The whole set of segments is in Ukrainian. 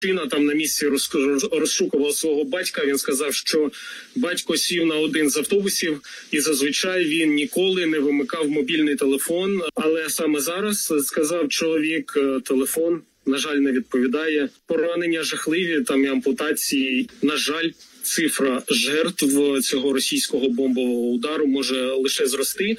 Сина там на місці розшукував свого батька. Він сказав, що батько сів на один з автобусів і зазвичай він ніколи не вимикав мобільний телефон. Але саме зараз, сказав чоловік, телефон, на жаль, не відповідає. Поранення жахливі, там і ампутації. На жаль, цифра жертв цього російського бомбового удару може лише зрости.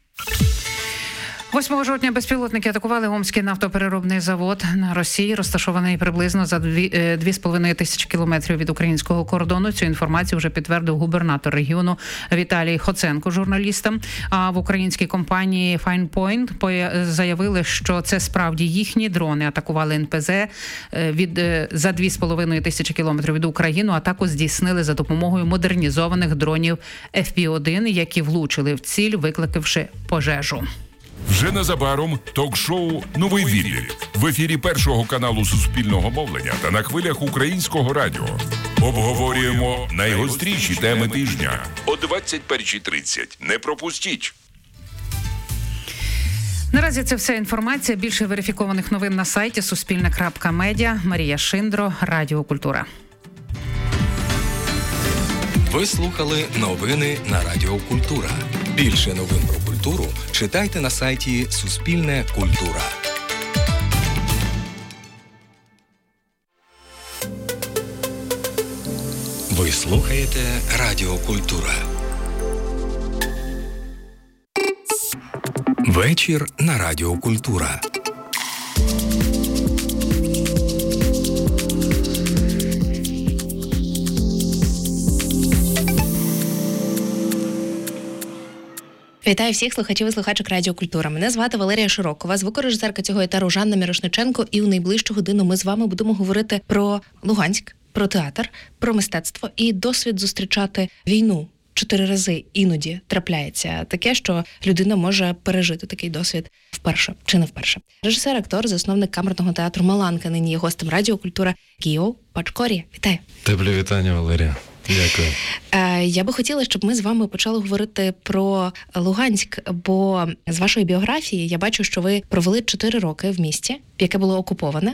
8 жовтня безпілотники атакували Омський нафтопереробний завод на Росії, розташований приблизно за 2,5 тисячі кілометрів від українського кордону. Цю інформацію вже підтвердив губернатор регіону Віталій Хоценко журналістам. А в українській компанії Fine Point заявили, що це справді їхні дрони атакували НПЗ за 2,5 тисячі кілометрів від України. Атаку здійснили за допомогою модернізованих дронів FP-1, які влучили в ціль, викликавши пожежу. Вже незабаром ток-шоу «Новий відлік» в ефірі Першого каналу Суспільного мовлення та на хвилях Українського радіо. Обговорюємо найгостріші теми тижня о 21:30. Не пропустіть! Наразі це вся інформація. Більше верифікованих новин на сайті Суспільне.Медіа. Марія Шиндро, Радіо Культура. Ви слухали новини на Радіо Культура. Більше новин про культуру читайте на сайті Суспільне Культура. Ви слухаєте Радіо Культура. Вечір на Радіо Культура. Вітаю всіх слухачів і слухачок Радіо Культура. Мене звати Валерія Широкова, звукорежисерка цього етеру Жанна Мірошниченко. І у найближчу годину ми з вами будемо говорити про Луганськ, про театр, про мистецтво і досвід зустрічати війну. 4 рази іноді трапляється таке, що людина може пережити такий досвід вперше чи не вперше. Режисер, актор, засновник камерного театру «Маланка» нині є гостем Радіо Культура Гіо Пачкорі. Вітаю. Теплі вітання, Валерія. Дякую. Я би хотіла, щоб ми з вами почали говорити про Луганськ, бо з вашої біографії я бачу, що ви провели 4 роки в місті, яке було окуповане,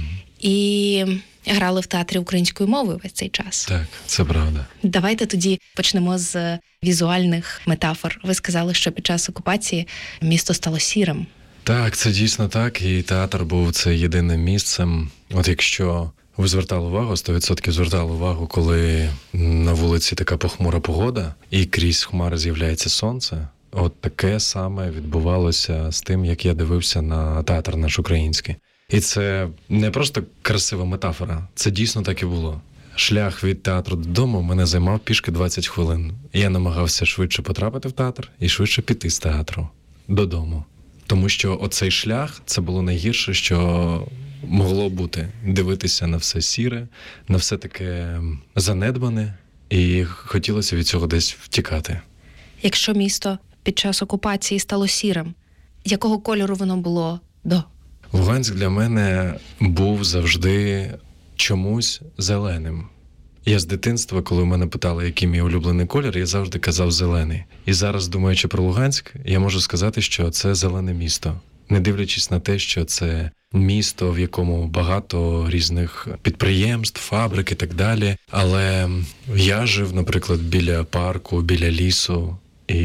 і грали в театрі української мови весь цей час. Так, це правда. Давайте тоді почнемо з візуальних метафор. Ви сказали, що під час окупації місто стало сірим. Так, це дійсно так, і театр був це єдиним місцем. От якщо ви звертали увагу, 100% звертали увагу, коли на вулиці така похмура погода, і крізь хмари з'являється сонце. От таке саме відбувалося з тим, як я дивився на театр наш український. І це не просто красива метафора, це дійсно так і було. Шлях від театру додому мене займав пішки 20 хвилин. Я намагався швидше потрапити в театр і швидше піти з театру додому. Тому що оцей шлях, це було найгірше, що могло бути. Дивитися на все сіре, на все таке занедбане, і хотілося від цього десь втікати. Якщо місто під час окупації стало сірим, якого кольору воно було до? Луганськ для мене був завжди чомусь зеленим. Я з дитинства, коли мене питали, який мій улюблений колір, я завжди казав зелений. І зараз, думаючи про Луганськ, я можу сказати, що це зелене місто. Не дивлячись на те, що це місто, в якому багато різних підприємств, фабрик і так далі. Але я жив, наприклад, біля парку, біля лісу.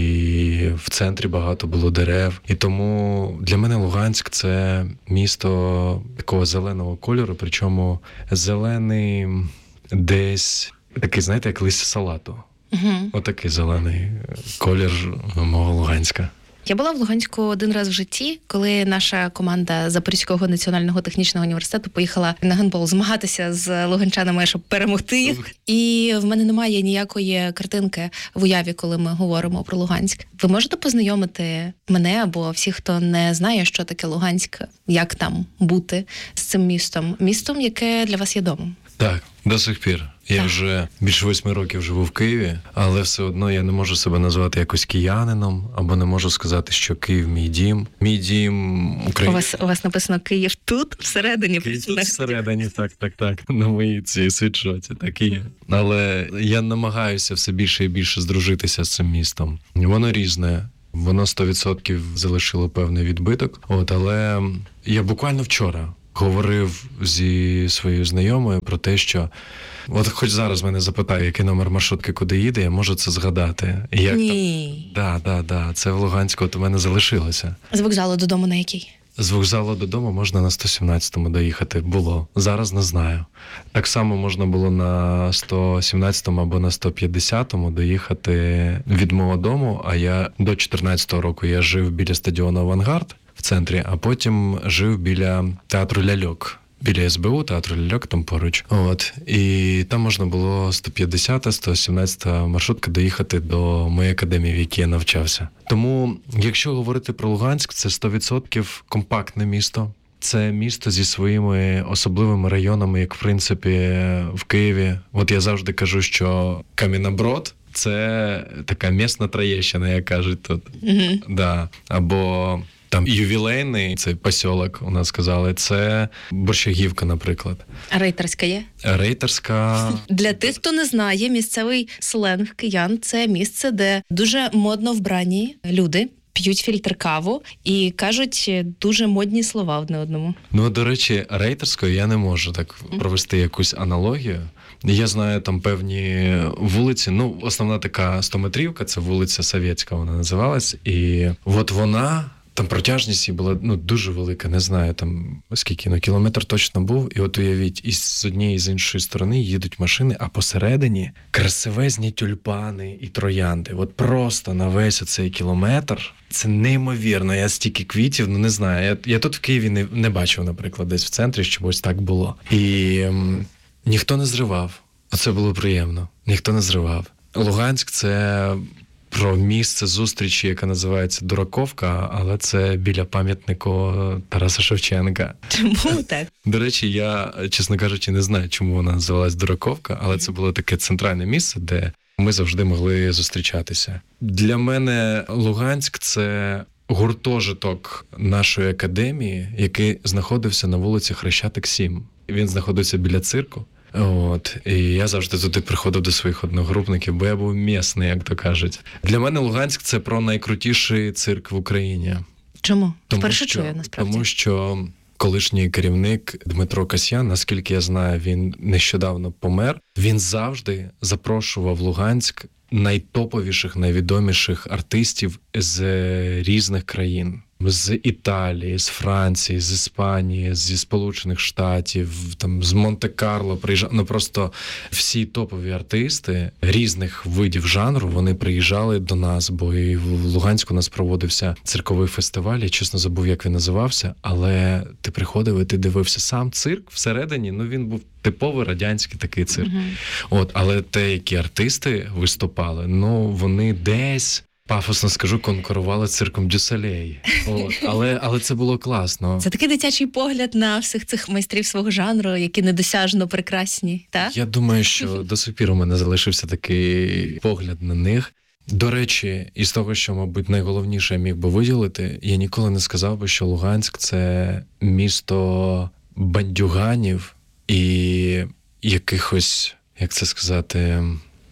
І в центрі багато було дерев. І тому для мене Луганськ – це місто такого зеленого кольору, причому зелений десь такий, знаєте, як листя салату. Отакий зелений колір мого Луганська. Я була в Луганську один раз в житті, коли наша команда Запорізького національного технічного університету поїхала на гандбол змагатися з луганчанами, щоб перемогти їх. І в мене немає ніякої картинки в уяві, коли ми говоримо про Луганськ. Ви можете познайомити мене або всіх, хто не знає, що таке Луганськ, як там бути з цим містом? Містом, яке для вас є домом. Так, до сих пір. Я вже більше 8 років живу в Києві, але все одно я не можу себе назвати якось киянином, або не можу сказати, що Київ – мій дім. Мій дім України. У вас написано «Київ тут, всередині». Київ тут всередині, так. На моїй цій світшоті, так і є. Але я намагаюся все більше і більше здружитися з цим містом. Воно різне. Воно 100% залишило певний відбиток. Але я буквально вчора говорив зі своєю знайомою про те, що от хоч зараз мене запитає, який номер маршрутки, куди їде, я можу це згадати. Як Ні. Да. Це в Луганську от у мене залишилося. З вокзалу додому на який? З вокзалу додому можна на 117-му доїхати. Було. Зараз не знаю. Так само можна було на 117-му або на 150-му доїхати від мого дому, а я до 14-го року я жив біля стадіону «Авангард» в центрі, а потім жив біля театру «Ляльок». Біля СБУ, театру «Ляльок» там поруч. От. І там можна було 150-та, 117-та маршрутка доїхати до моєї академії, в якій я навчався. Тому, якщо говорити про Луганськ, це 100% компактне місто. Це місто зі своїми особливими районами, як, в принципі, в Києві. От я завжди кажу, що Кам'яноброд – це така місна Троєщина, як кажуть тут. Да. Або там ювілейний, цей посілок, у нас сказали, це Борщагівка, наприклад. А Рейтерська є? Рейтерська... Для тих, хто не знає, місцевий сленг киян – це місце, де дуже модно вбрані люди п'ють фільтр каву і кажуть дуже модні слова одне одному. Ну, до речі, Рейтерською я не можу так провести якусь аналогію. Я знаю там певні вулиці, ну, основна така 100-метрівка, це вулиця Совєтська вона називалась, і от вона... Там протяжність її була дуже велика, не знаю, там скільки, кілометр точно був. І от уявіть, і з однієї, і з іншої сторони їдуть машини, а посередині красивезні тюльпани і троянди. От просто на весь оцей кілометр. Це неймовірно. Я стільки квітів, не знаю. Я тут в Києві не бачив, наприклад, десь в центрі, щоб ось так було. І ніхто не зривав. Оце було приємно. Ніхто не зривав. Луганськ – це... про місце зустрічі, яка називається Дураковка, але це біля пам'ятнику Тараса Шевченка. Чому так? До речі, я, чесно кажучи, не знаю, чому вона називалась Дураковка, але це було таке центральне місце, де ми завжди могли зустрічатися. Для мене Луганськ – це гуртожиток нашої академії, який знаходився на вулиці Хрещатик, 7. Він знаходився біля цирку. От, і я завжди туди приходив до своїх одногрупників, бо я був місний, як то кажуть. Для мене Луганськ – це про найкрутіший цирк в Україні. Чому? Вперше чую, насправді. Тому що колишній керівник Дмитро Касьян, наскільки я знаю, він нещодавно помер, він завжди запрошував в Луганськ найтоповіших, найвідоміших артистів з різних країн. З Італії, з Франції, з Іспанії, зі Сполучених Штатів, там, з Монте-Карло приїжджали. Ну, просто всі топові артисти різних видів жанру, вони приїжджали до нас, бо і в Луганську у нас проводився цирковий фестиваль, я чесно забув, як він називався, але ти приходив і ти дивився сам цирк всередині, ну він був типовий радянський такий цирк. От, але те, які артисти виступали, ну вони десь... пафосно скажу, конкурували з цирком Дю Солей. Але це було класно. Це такий дитячий погляд на всіх цих майстрів свого жанру, які недосяжно прекрасні, так? Я думаю, що до сих пір у мене залишився такий погляд на них. До речі, із того, що, мабуть, найголовніше я міг би виділити, я ніколи не сказав би, що Луганськ – це місто бандюганів і якихось, як це сказати...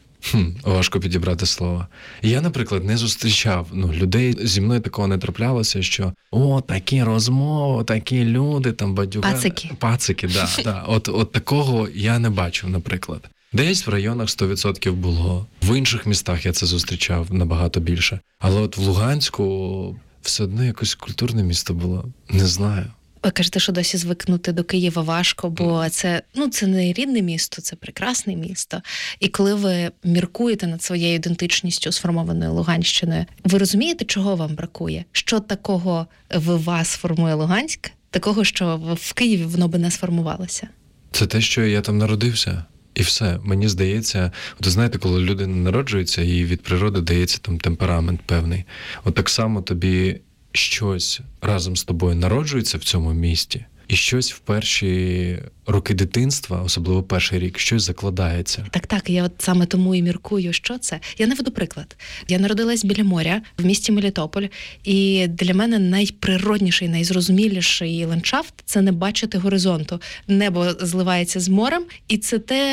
важко підібрати слово. Я, наприклад, не зустрічав людей, зі мною такого не траплялося, що такі розмови, такі люди, там бадюга... Пацики, да. От такого я не бачив, наприклад. Десь в районах 100% було. В інших містах я це зустрічав набагато більше. Але от в Луганську все одно якось культурне місто було. Не знаю. Ви кажете, що досі звикнути до Києва важко, бо це не рідне місто, це прекрасне місто. І коли ви міркуєте над своєю ідентичністю, сформованою Луганщиною, ви розумієте, чого вам бракує? Що такого в вас формує Луганськ, такого, що в Києві воно би не сформувалося? Це те, що я там народився. І все. Мені здається, от знаєте, коли людина народжується, їй від природи дається там темперамент певний. От так само тобі щось разом з тобою народжується в цьому місті, і щось в перші роки дитинства, особливо перший рік, щось закладається. Так, я от саме тому і міркую, що це. Я наведу приклад. Я народилась біля моря, в місті Мелітополь, і для мене найприродніший, найзрозуміліший ландшафт – це не бачити горизонту. Небо зливається з морем, і це те,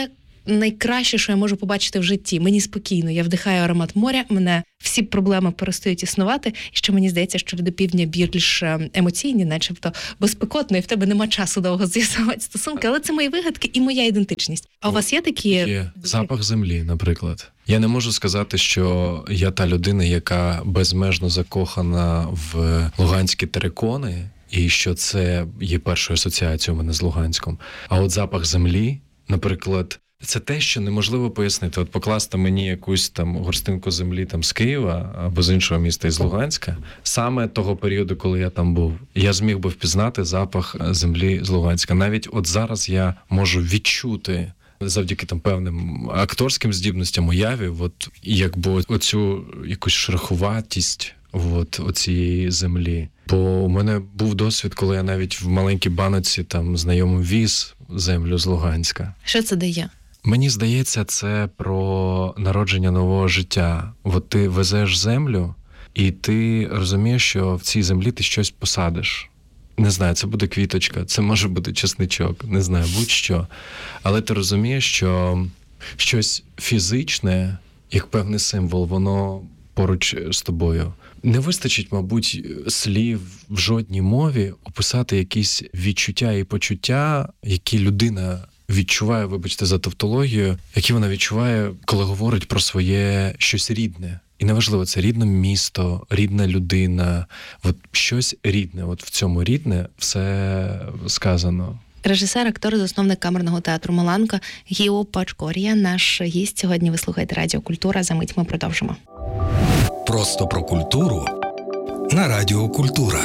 найкраще, що я можу побачити в житті. Мені спокійно, я вдихаю аромат моря, мене всі проблеми перестають існувати, і ще мені здається, що люди півдня більш емоційні, начебто, бо спекотно, і в тебе нема часу довго з'ясувати стосунки, але це мої вигадки і моя ідентичність. А у вас є такі... Є запах землі, наприклад. Я не можу сказати, що я та людина, яка безмежно закохана в луганські терикони, і що це є першою асоціацією у мене з Луганськом. А от запах землі, наприклад, це те, що неможливо пояснити. От покласти мені якусь там горстинку землі там з Києва або з іншого міста, із Луганська, саме того періоду, коли я там був, я зміг би впізнати запах землі з Луганська. Навіть от зараз я можу відчути завдяки там певним акторським здібностям, уяві, от якби оцю якусь шероховатість оцієї землі. Бо у мене був досвід, коли я навіть в маленькій баноці там знайомим віз землю з Луганська. Що це дає? Мені здається, це про народження нового життя. От ти везеш землю, і ти розумієш, що в цій землі ти щось посадиш. Не знаю, це буде квіточка, це може бути чесничок, не знаю, будь-що. Але ти розумієш, що щось фізичне, як певний символ, воно поруч з тобою. Не вистачить, мабуть, слів в жодній мові описати якісь відчуття і почуття, які людина відчуває, вибачте за тавтологію, які вона відчуває, коли говорить про своє щось рідне. І неважливо, це рідне місто, рідна людина, от щось рідне. От в цьому рідне все сказано. Режисер, актор, засновник камерного театру «Маланка» Гіо Пачкорія, наш гість. Сьогодні ви слухаєте Радіо Культура. За мить ми продовжимо. Просто про культуру на Радіо Культура.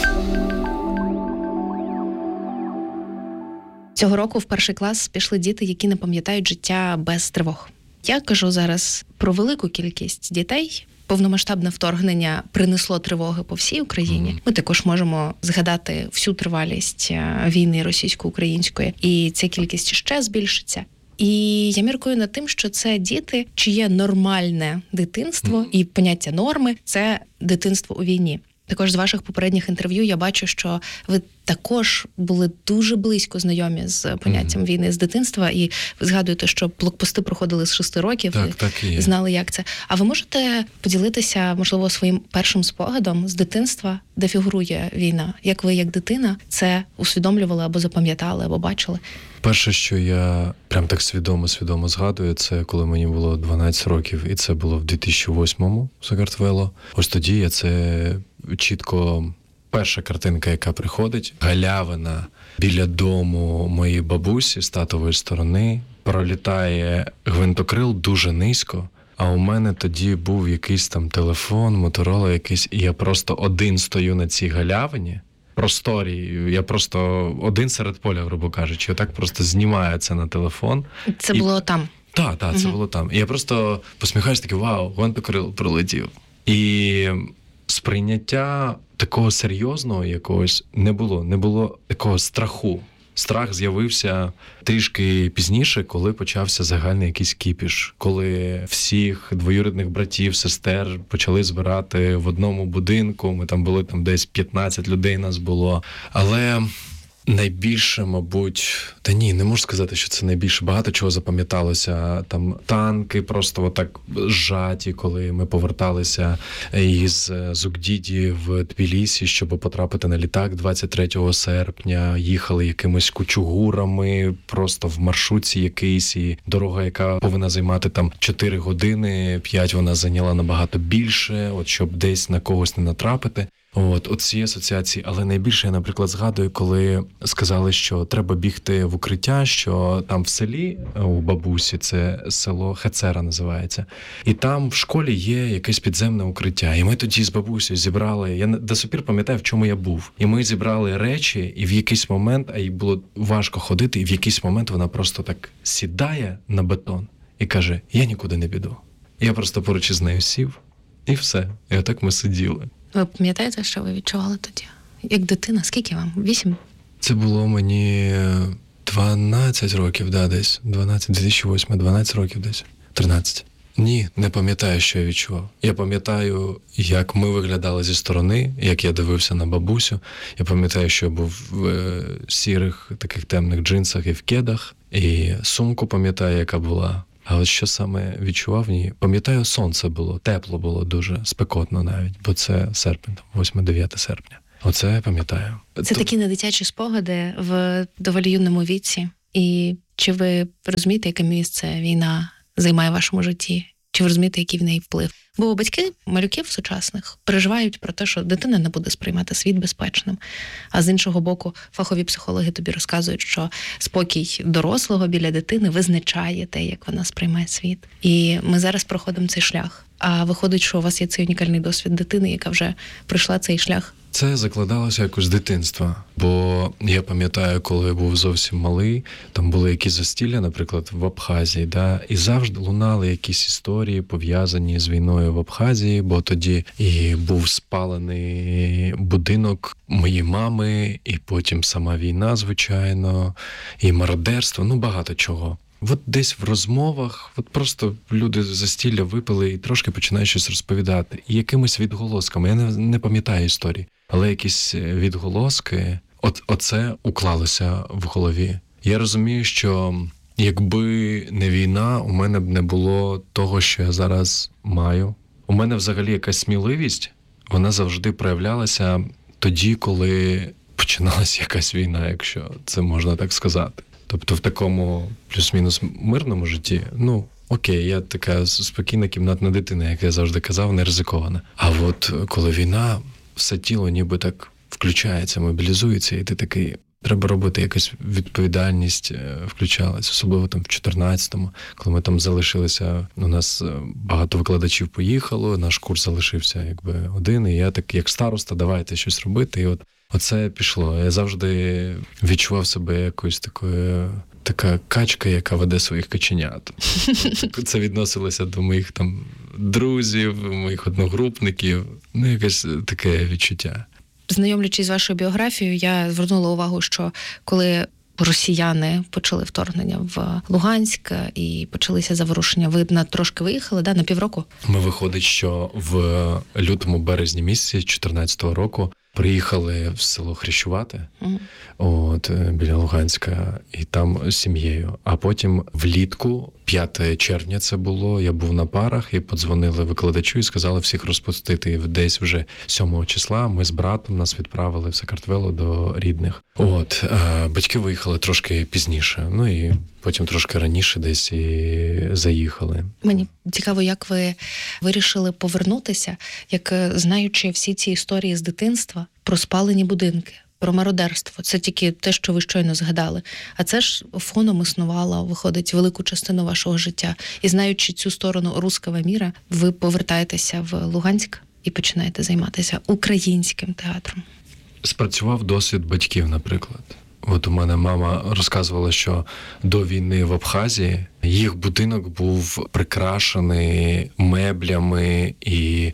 Цього року в перший клас пішли діти, які не пам'ятають життя без тривог. Я кажу зараз про велику кількість дітей. Повномасштабне вторгнення принесло тривоги по всій Україні. Ми також можемо згадати всю тривалість війни російсько-української, і ця кількість ще збільшиться. І я міркую над тим, що це діти, чиє нормальне дитинство і поняття норми – це дитинство у війні. Також з ваших попередніх інтерв'ю я бачу, що ви також були дуже близько знайомі з поняттям війни з дитинства, і ви згадуєте, що блокпости проходили з 6 років, так і є. Знали, як це. А ви можете поділитися, можливо, своїм першим спогадом з дитинства, де фігурує війна? Як ви, як дитина, це усвідомлювали або запам'ятали, або бачили? Перше, що я прям так свідомо згадую, це коли мені було 12 років, і це було в 2008-му Сагартвело. Ось тоді я це чітко... Перша картинка, яка приходить, галявина біля дому моєї бабусі з татової сторони, пролітає гвинтокрил дуже низько, а у мене тоді був якийсь там телефон, Моторола якийсь, і я просто один стою на цій галявині, просторі, я просто один серед поля, грубо кажучи, отак просто знімаю це на телефон. Це було там? Так, це було там. І я просто посміхаюся, такий, вау, гвинтокрил пролетів. І сприйняття такого серйозного якогось не було такого страху. Страх з'явився трішки пізніше, коли почався загальний якийсь кіпіш, коли всіх двоюрідних братів, сестер почали збирати в одному будинку, ми там були, там десь 15 людей нас було, але... Найбільше, мабуть, не можу сказати, що це найбільше. Багато чого запам'яталося. Там танки просто отак зжаті, коли ми поверталися із Зугдіді в Тбілісі, щоб потрапити на літак 23 серпня. Їхали якимись кучугурами, просто в маршрутці якийсь, і дорога, яка повинна займати там 4 години, 5 вона зайняла набагато більше, от щоб десь на когось не натрапити. От ці асоціації, але найбільше я, наприклад, згадую, коли сказали, що треба бігти в укриття, що там в селі у бабусі, це село Хецера називається, і там в школі є якесь підземне укриття. І ми тоді з бабусею зібрали, я до сих пір пам'ятаю, в чому я був. І ми зібрали речі, і в якийсь момент, а їй було важко ходити, і в якийсь момент вона просто так сідає на бетон і каже, я нікуди не піду. Я просто поруч із нею сів, і все. І отак ми сиділи. Ви пам'ятаєте, що ви відчували тоді? Як дитина? Скільки вам? 8? Це було мені 12 років, десь. 2008, 12 років десь. 13. Ні, не пам'ятаю, що я відчував. Я пам'ятаю, як ми виглядали зі сторони, як я дивився на бабусю. Я пам'ятаю, що я був в сірих таких темних джинсах і в кедах. І сумку пам'ятаю, яка була. А от що саме відчував? Ні. Пам'ятаю, сонце було, тепло було дуже, спекотно навіть, бо це серпень, 8-9 серпня. Оце я пам'ятаю. Це такі недитячі спогади в доволі юному віці. І чи ви розумієте, яке місце війна займає в вашому житті? Чи ви розумієте, який в неї вплив? Бо батьки малюків сучасних переживають про те, що дитина не буде сприймати світ безпечним. А з іншого боку, фахові психологи тобі розказують, що спокій дорослого біля дитини визначає те, як вона сприймає світ. І ми зараз проходимо цей шлях. А виходить, що у вас є цей унікальний досвід дитини, яка вже пройшла цей шлях. Це закладалося якось з дитинства, бо я пам'ятаю, коли я був зовсім малий, там були якісь застілля, наприклад, в Абхазії, да, і завжди лунали якісь історії, пов'язані з війною в Абхазії, бо тоді і був спалений будинок моєї мами, і потім сама війна, звичайно, і мародерство, багато чого. От десь в розмовах, от просто люди з застілля випили і трошки починають щось розповідати. І якимись відголосками, я не пам'ятаю історії, але якісь відголоски, оце уклалося в голові. Я розумію, що якби не війна, у мене б не було того, що я зараз маю. У мене взагалі якась сміливість, вона завжди проявлялася тоді, коли починалася якась війна, якщо це можна так сказати. Тобто в такому плюс-мінус мирному житті, окей, я така спокійна кімнатна дитина, як я завжди казав, не ризикована. А от коли війна, все тіло ніби так включається, мобілізується, і ти такий, треба робити якусь відповідальність, включалась, особливо там в 14-му, коли ми там залишилися, у нас багато викладачів поїхало, наш курс залишився один, і я так, як староста, давайте щось робити, і оце пішло. Я завжди відчував себе якоюсь така качка, яка веде своїх каченят. Це відносилося до моїх там друзів, моїх одногрупників. Якесь таке відчуття. Знайомлячись з вашою біографією, я звернула увагу, що коли росіяни почали вторгнення в Луганськ і почалися заворушення, ви трошки виїхали, на півроку? Ми виходить, що в лютому-березні місяці 14-го року приїхали в село Хрещувати, біля Луганська, і там з сім'єю. А потім влітку, 5 червня це було, я був на парах, і подзвонили викладачу і сказали всіх розпустити. І десь вже 7 числа ми з братом нас відправили в Сакартвело до рідних. Батьки виїхали трошки пізніше, і потім трошки раніше десь і заїхали. Мені цікаво, як ви вирішили повернутися, як знаючи всі ці історії з дитинства про спалені будинки, про мародерство. Це тільки те, що ви щойно згадали. А це ж фоном існувало, виходить, велику частину вашого життя. І знаючи цю сторону руского міра, ви повертаєтеся в Луганськ і починаєте займатися українським театром. Спрацював досвід батьків, наприклад. У мене мама розказувала, що до війни в Абхазії їх будинок був прикрашений меблями і,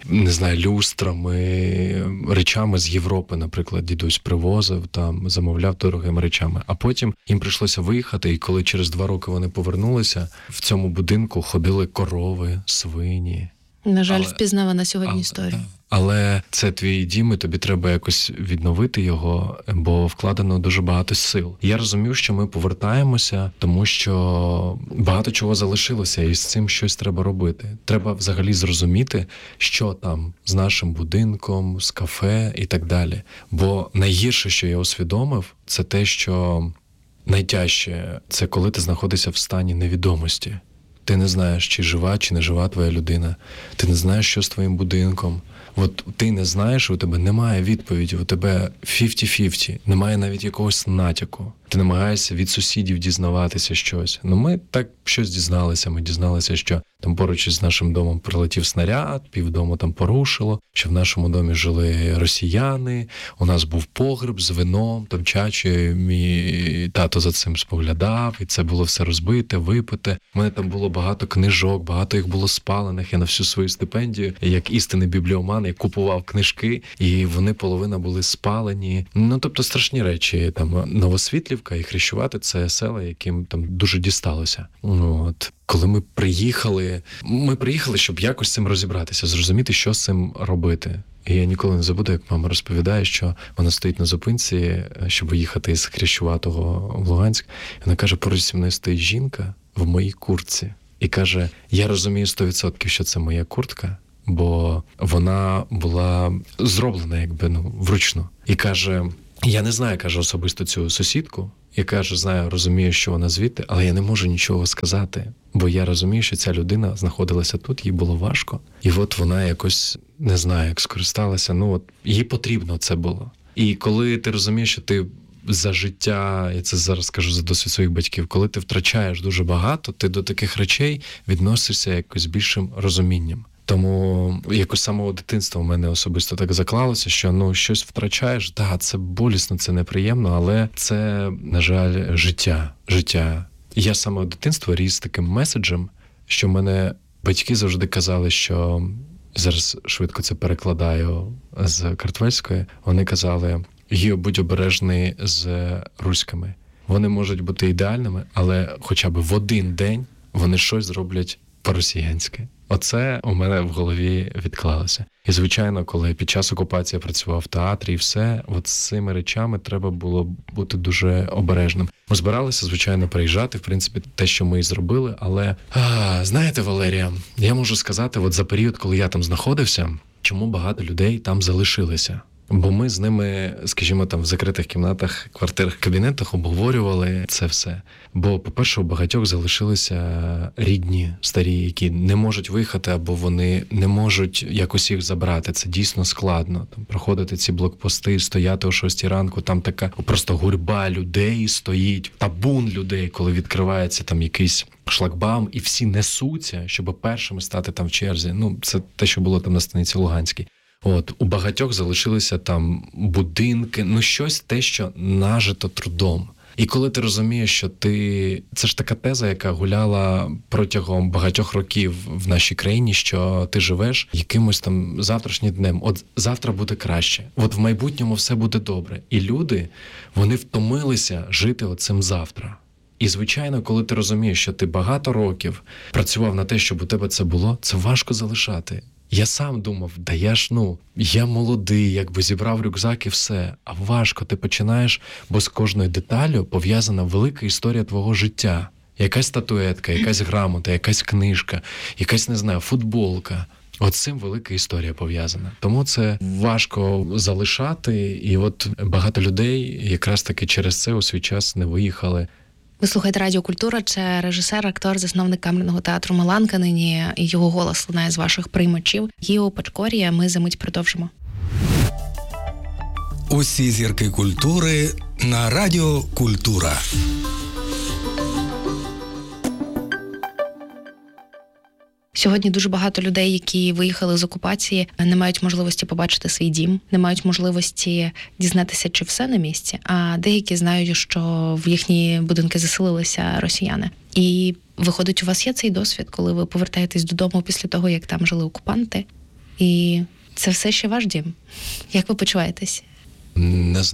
люстрами, речами з Європи, наприклад, дідусь привозив, замовляв дорогими речами. А потім їм прийшлося виїхати, і коли через 2 роки вони повернулися, в цьому будинку ходили корови, свині. На жаль, впізнавана сьогодні історія. Але це твій дім, і тобі треба якось відновити його, бо вкладено дуже багато сил. Я розумів, що ми повертаємося, тому що багато чого залишилося, і з цим щось треба робити. Треба взагалі зрозуміти, що там з нашим будинком, з кафе і так далі. Бо найгірше, що я усвідомив, це те, що найтяжче – це коли ти знаходишся в стані невідомості. Ти не знаєш, чи жива, чи не жива твоя людина. Ти не знаєш, що з твоїм будинком. Ти не знаєш, у тебе немає відповіді, у тебе 50-50, немає навіть якогось натяку. Ти намагаєшся від сусідів дізнаватися щось. Ми так щось дізналися. Ми дізналися, що там поруч із нашим домом прилетів снаряд, півдому там порушило, що в нашому домі жили росіяни, у нас був погреб з вином, там чачею, мій тато за цим споглядав, і це було все розбите, випите. У мене там було багато книжок, багато їх було спалених. Я на всю свою стипендію, як істинний бібліоман, я купував книжки, і вони половина були спалені. Тобто страшні речі. Там Новосвітлівка Василівка і Хрещувати – це села, яким там дуже дісталося. От. Коли ми приїхали, щоб якось з цим розібратися, зрозуміти, що з цим робити. І я ніколи не забуду, як мама розповідає, що вона стоїть на зупинці, щоб їхати із Хрещуватого в Луганськ. І вона каже, поруч зі мною стоїть жінка в моїй куртці. І каже, я розумію 100%, що це моя куртка, бо вона була зроблена вручну. І каже, я не знаю, каже, особисто цю сусідку. І каже, розумію, що вона звідти, але я не можу нічого сказати, бо я розумію, що ця людина знаходилася тут, їй було важко. І от вона якось, не знаю, як скористалася, їй потрібно це було. І коли ти розумієш, що ти за життя, я це зараз кажу за досвід своїх батьків, коли ти втрачаєш дуже багато, ти до таких речей відносишся якось з більшим розумінням. Тому якось з самого дитинства в мене особисто так заклалося, що щось втрачаєш, це болісно, це неприємно, але це, на жаль, життя. Я з самого дитинства ріс таким меседжем, що мене батьки завжди казали, що, зараз швидко це перекладаю з картвельської, вони казали, Гіо, будь обережний з руськими. Вони можуть бути ідеальними, але хоча б в один день вони щось зроблять по-росіянськи. Оце у мене в голові відклалося. І, звичайно, коли під час окупації я працював в театрі і все, от з цими речами треба було бути дуже обережним. Ми збиралися, звичайно, приїжджати, в принципі, те, що ми і зробили, але, знаєте, Валерія, я можу сказати, от за період, коли я там знаходився, чому багато людей там залишилися. Бо ми з ними, скажімо, там в закритих кімнатах, квартирах, кабінетах обговорювали це все. Бо, по-перше, у багатьох залишилися рідні, старі, які не можуть виїхати, або вони не можуть якось їх забрати. Це дійсно складно. Там проходити ці блокпости, стояти о 6 ранку, там така просто гурьба людей стоїть, табун людей, коли відкривається там якийсь шлагбаум, і всі несуться, щоб першими стати там в черзі. Це те, що було там на станиці Луганській. У багатьох залишилися там будинки, щось те, що нажито трудом. І коли ти розумієш, що це ж така теза, яка гуляла протягом багатьох років в нашій країні, що ти живеш якимось там завтрашнім днем. От завтра буде краще. От в майбутньому все буде добре. І люди, вони втомилися жити оцим завтра. І, звичайно, коли ти розумієш, що ти багато років працював на те, щоб у тебе це було, це важко залишати. Я сам думав, я молодий, зібрав рюкзак і все. А важко, ти починаєш, бо з кожною деталлю пов'язана велика історія твого життя. Якась статуетка, якась грамота, якась книжка, якась, футболка. От з цим велика історія пов'язана. Тому це важко залишати, і от багато людей якраз таки через це у свій час не виїхали. Ви слухаєте Радіо Культура, це режисер, актор, засновник камерного театру «Маланка» нині, і його голос лунає з ваших приймачів. Гіо Пачкорія, ми за мить продовжимо. Усі зірки культури на Радіо Культура. Сьогодні дуже багато людей, які виїхали з окупації, не мають можливості побачити свій дім, не мають можливості дізнатися, чи все на місці, а деякі знають, що в їхні будинки заселилися росіяни. І виходить, у вас є цей досвід, коли ви повертаєтесь додому після того, як там жили окупанти, і це все ще ваш дім. Як ви почуваєтесь? Не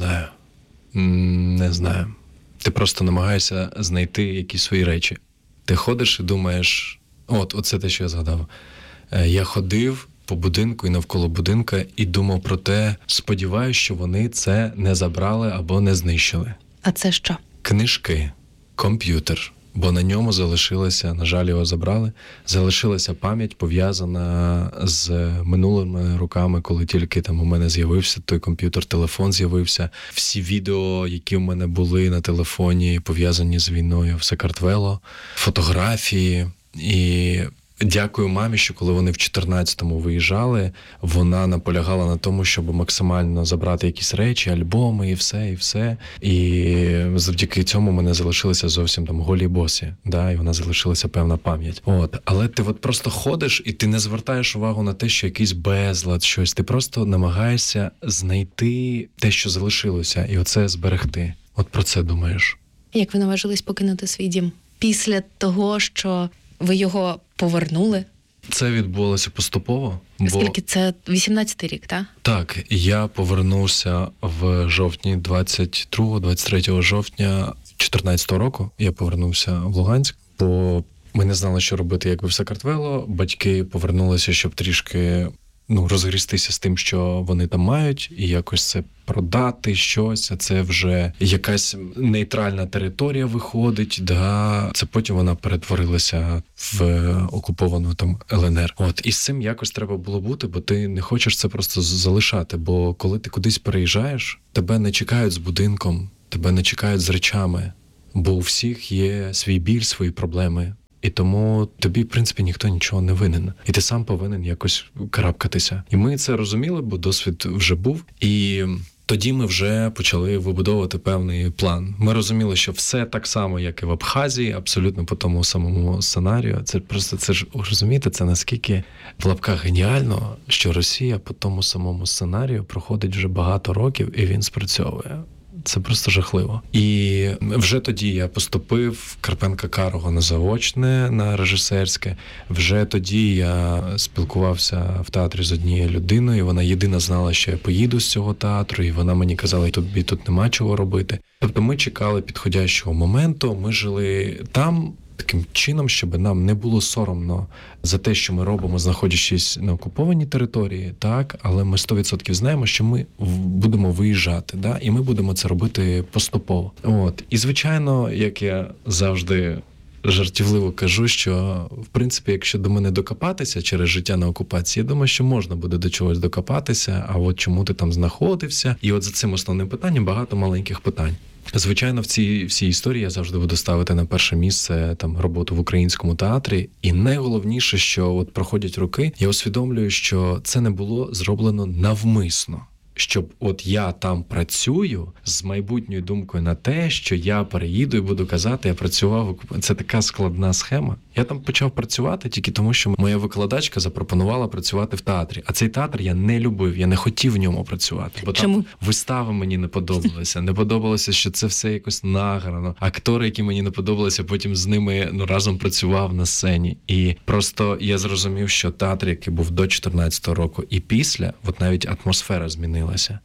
знаю. Ти просто намагаєшся знайти якісь свої речі. Ти ходиш і думаєш, оце те, що я згадав. Я ходив по будинку і навколо будинка і думав про те, сподіваюся, що вони це не забрали або не знищили. А це що? Книжки, комп'ютер, бо на ньому залишилося, на жаль, його забрали, залишилася пам'ять, пов'язана з минулими роками, коли тільки там у мене з'явився той комп'ютер, телефон з'явився. Всі відео, які в мене були на телефоні, пов'язані з війною, все картвело, фотографії. І дякую мамі, що коли вони в 14-му виїжджали, вона наполягала на тому, щоб максимально забрати якісь речі, альбоми і все. І завдяки цьому в мене залишилися зовсім там голі босі, і вона залишилася певна пам'ять. Але ти просто ходиш і ти не звертаєш увагу на те, що якийсь безлад, щось. Ти просто намагаєшся знайти те, що залишилося, і оце зберегти. Про це думаєш. Як ви наважились покинути свій дім? Після того, що ви його повернули, Це відбулося поступово. Скільки це 18-й рік, так? Так, я повернувся в жовтні, 23 жовтня 2014 року. Я повернувся в Луганськ, бо ми не знали, що робити якби в Сакартвело. Батьки повернулися, щоб трішки розгрістися з тим, що вони там мають, і якось це продати щось, а це вже якась нейтральна територія виходить, да. Це потім вона перетворилася в окуповану там ЛНР. І з цим якось треба було бути, бо ти не хочеш це просто залишати, бо коли ти кудись переїжджаєш, тебе не чекають з будинком, тебе не чекають з речами, бо у всіх є свій біль, свої проблеми. І тому тобі, в принципі, ніхто нічого не винен. І ти сам повинен якось карабкатися. І ми це розуміли, бо досвід вже був. І тоді ми вже почали вибудовувати певний план. Ми розуміли, що все так само, як і в Абхазії, абсолютно по тому самому сценарію. Це ж, розумієте, це наскільки в лапках геніально, що Росія по тому самому сценарію проходить вже багато років, і він спрацьовує. Це просто жахливо. І вже тоді я поступив в Карпенка-Карого на заочне, на режисерське. Вже тоді я спілкувався в театрі з однією людиною, вона єдина знала, що я поїду з цього театру, і вона мені казала, тобі тут нема чого робити. Тобто ми чекали підходящого моменту, ми жили там таким чином, щоб нам не було соромно за те, що ми робимо, знаходячись на окупованій території, так, але ми 100% знаємо, що ми будемо виїжджати, да, і ми будемо це робити поступово. І, звичайно, як я завжди жартівливо кажу, що, в принципі, якщо до мене докопатися через життя на окупації, я думаю, що можна буде до чогось докопатися, а от чому ти там знаходився, і от за цим основним питанням багато маленьких питань. Звичайно, в цій всій історії я завжди буду ставити на перше місце там роботу в українському театрі. І найголовніше, що от проходять роки, я усвідомлюю, що це не було зроблено навмисно. Щоб от я там працюю з майбутньою думкою на те, що я переїду і буду казати, я працював. Це така складна схема. Я там почав працювати тільки тому, що моя викладачка запропонувала працювати в театрі. А цей театр я не любив, я не хотів в ньому працювати. Бо Чому? Там вистави мені не подобалися. Не подобалося, що це все якось награно. Актори, які мені не подобалися, потім з ними разом працював на сцені. І просто я зрозумів, що театр, який був до 14-го року і після, от навіть атмосфера змінилася.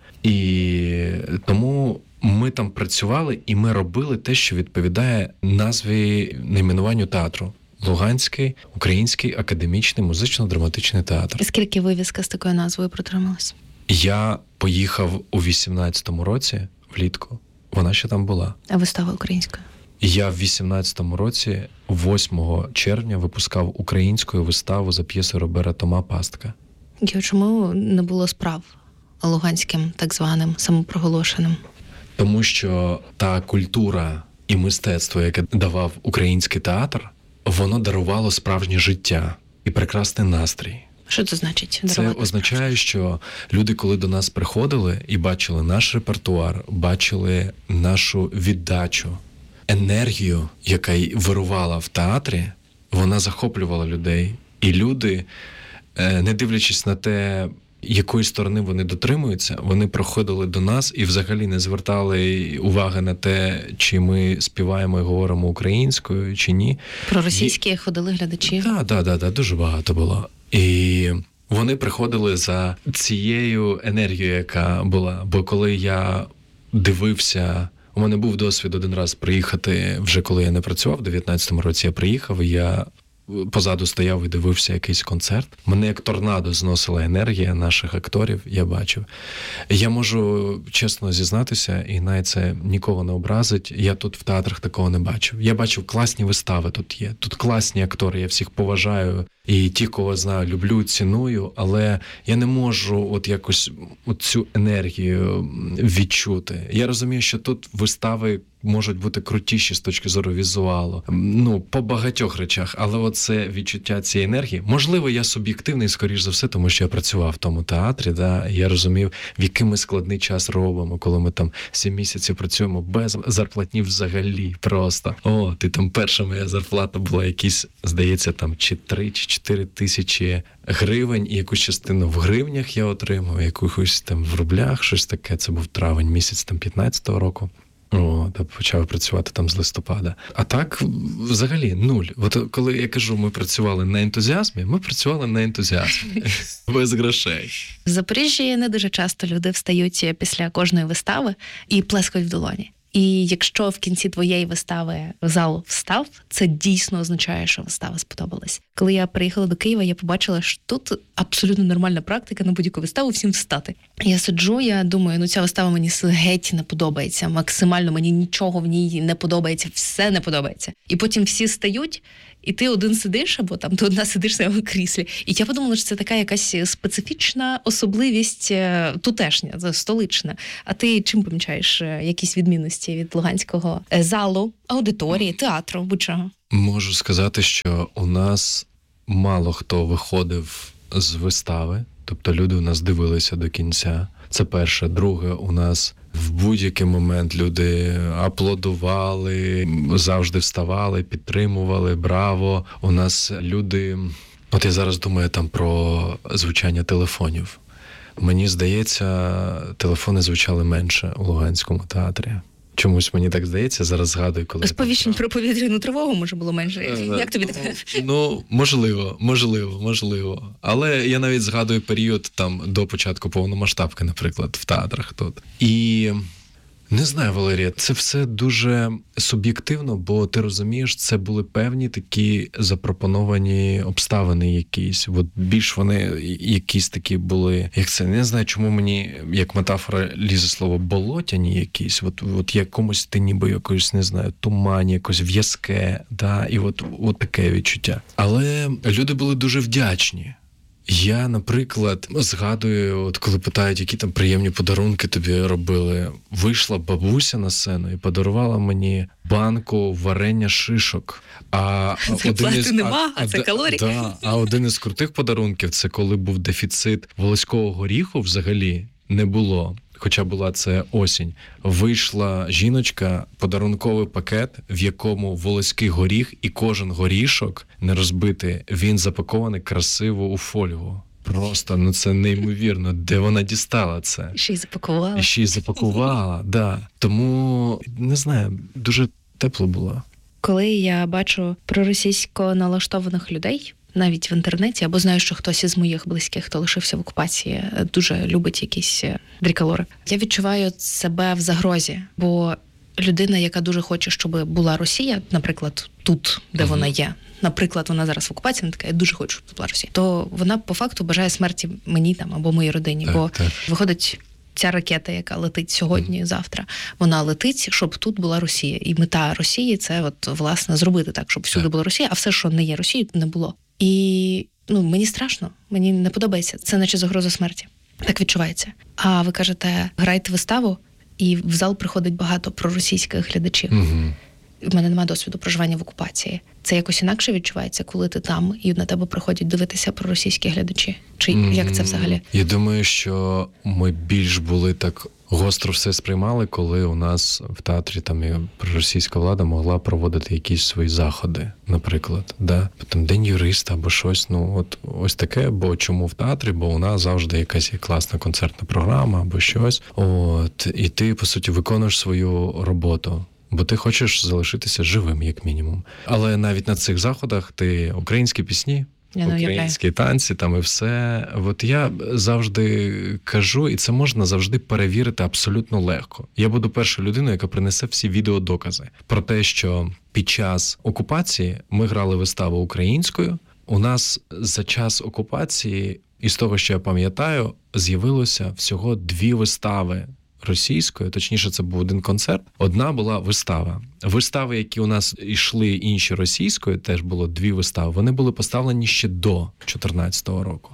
І тому ми там працювали, і ми робили те, що відповідає назві, найменуванню театру. Луганський український академічний музично-драматичний театр. І скільки вивіска з такою назвою протрималась? Я поїхав у 18-му році, влітку. Вона ще там була. А вистава українська? Я в 18-му році, 8 червня, випускав українську виставу за п'єсою Робера Тома «Пастка». Чому не було справ луганським, так званим, самопроголошеним? Тому що та культура і мистецтво, яке давав український театр, воно дарувало справжнє життя і прекрасний настрій. Що це значить? Це означає, що люди, коли до нас приходили і бачили наш репертуар, бачили нашу віддачу, енергію, яка вирувала в театрі, вона захоплювала людей. І люди, не дивлячись на те, якої сторони вони дотримуються, вони приходили до нас і взагалі не звертали уваги на те, чи ми співаємо і говоримо українською, чи ні. Про російські ходили глядачі? Так, дуже багато було. І вони приходили за цією енергією, яка була. Бо коли я дивився, у мене був досвід один раз приїхати, вже коли я не працював, в 19-му році я приїхав, і я позаду стояв і дивився якийсь концерт. Мене як торнадо зносила енергія наших акторів, я бачив. Я можу чесно зізнатися, і навіть це нікого не образить, я тут в театрах такого не бачив. Я бачив класні вистави тут є, тут класні актори, я всіх поважаю. І ті, кого знаю, люблю, ціную, але я не можу от якось цю енергію відчути. Я розумію, що тут вистави можуть бути крутіші з точки зору візуалу. По багатьох речах, але оце відчуття цієї енергії. Можливо, я суб'єктивний, скоріш за все, тому що я працював в тому театрі, да, і я розумів, в який ми складний час робимо, коли ми там 7 місяців працюємо без зарплатні взагалі просто. І там перша моя зарплата була якісь, здається, там чи 3, чи 4 тисячі гривень, і якусь частину в гривнях я отримав, якусь там в рублях, щось таке. Це був травень місяць там 15-го року. Почав працювати там з листопада. А так, взагалі, нуль. От коли я кажу, ми працювали на ентузіазмі, ми працювали на ентузіазмі. Без грошей. В Запоріжжі не дуже часто люди встають після кожної вистави і плескають в долоні. І якщо в кінці твоєї вистави зал встав, це дійсно означає, що вистава сподобалась. Коли я приїхала до Києва, я побачила, що тут абсолютно нормальна практика на будь-яку виставу всім встати. Я сиджу, я думаю, ця вистава мені геть не подобається, максимально мені нічого в ній не подобається, все не подобається. І потім всі стають, і ти один сидиш, або там ти одна сидиш в своєму кріслі. І я подумала, що це така якась специфічна особливість тутешня, столична. А ти чим помічаєш якісь відмінності від луганського залу, аудиторії, театру, будь-чого? Можу сказати, що у нас мало хто виходив з вистави, тобто люди у нас дивилися до кінця. Це перше. Друге, у нас в будь-який момент люди аплодували, завжди вставали, підтримували, браво. У нас люди... От я зараз думаю там про звучання телефонів. Мені здається, телефони звучали менше у Луганському театрі. Чомусь мені так здається, зараз згадую, коли... Сповіщень про повітряну тривогу, може, було менше. Як тобі таке? Ну, можливо. Але я навіть згадую період там до початку повномасштабки, наприклад, в театрах тут. І не знаю, Валерія, це все дуже суб'єктивно, бо ти розумієш, це були певні такі запропоновані обставини якісь. От більш вони якісь такі були, як це, не знаю, чому мені, як метафора, лізе слово болотяні якісь, от якомусь ти ніби якось, не знаю, тумані, якось в'язке, да, і от таке відчуття. Але люди були дуже вдячні. Я, наприклад, згадую, от коли питають, які там приємні подарунки тобі робили. Вийшла бабуся на сцену і подарувала мені банку варення шишок. Це калорії. А один із крутих подарунків, це коли був дефіцит волоського горіху взагалі не було. Хоча була це осінь, вийшла жіночка, подарунковий пакет, в якому волоський горіх, і кожен горішок не розбитий, він запакований красиво у фольгу. Просто, це неймовірно, де вона дістала це. Ще й запакувала. Да. Тому, не знаю, дуже тепло було. Коли я бачу проросійсько налаштованих людей, навіть в інтернеті, або знаю, що хтось із моїх близьких, хто лишився в окупації, дуже любить якісь дрікалори. Я відчуваю себе в загрозі, бо людина, яка дуже хоче, щоб була Росія, наприклад, тут, де вона є, наприклад, вона зараз в окупації, вона така, я дуже хочу, щоб була Росія, то вона по факту бажає смерті мені там або моїй родині, бо виходить, ця ракета, яка летить сьогодні, завтра, вона летить, щоб тут була Росія. І мета Росії – це, власне, зробити так, щоб всюди була Росія, а все, що не є Росією, не було. І мені страшно, мені не подобається. Це наче загроза смерті. Так відчувається. А ви кажете, грайте виставу, і в зал приходить багато проросійських глядачів. В мене немає досвіду проживання в окупації. Це якось інакше відчувається, коли ти там, і на тебе приходять дивитися проросійські глядачі? Чи як це взагалі? Я думаю, що ми більш були так гостро все сприймали, коли у нас в театрі там і проросійська влада могла проводити якісь свої заходи, наприклад. Да? Там День юриста або щось, ось таке, бо чому в театрі? Бо у нас завжди якась є класна концертна програма або щось. І ти, по суті, виконуєш свою роботу. Бо ти хочеш залишитися живим, як мінімум. Але навіть на цих заходах ти українські пісні, українські танці, там і все. От я завжди кажу, і це можна завжди перевірити абсолютно легко. Я буду першою людиною, яка принесе всі відеодокази про те, що під час окупації ми грали виставу українською. У нас за час окупації, із того, що я пам'ятаю, з'явилося всього 2 вистави російською, точніше, це був один концерт. Одна була вистава. Вистави, які у нас йшли інші російською, теж було 2 вистави. Вони були поставлені ще до 2014 року.